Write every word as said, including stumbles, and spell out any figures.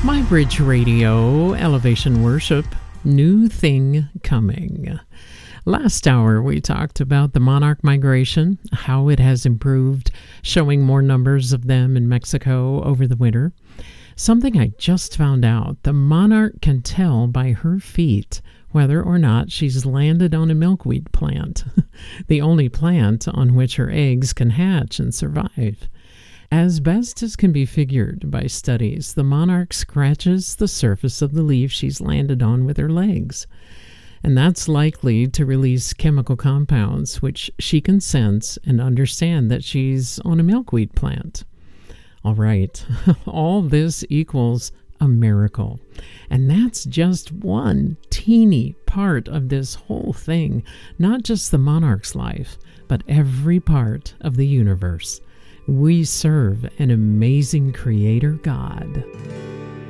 My Bridge Radio, Elevation Worship, New Thing Coming. Last hour, we talked about the monarch migration, how it has improved, showing more numbers of them in Mexico over the winter. Something I just found out, the monarch can tell by her feet whether or not she's landed on a milkweed plant, the only plant on which her eggs can hatch and survive. As best as can be figured by studies, the monarch scratches the surface of the leaf she's landed on with her legs, and that's likely to release chemical compounds which she can sense and understand that she's on a milkweed plant. All right, all this equals a miracle, and that's just one teeny part of this whole thing, not just the monarch's life, but every part of the universe. We serve an amazing creator God.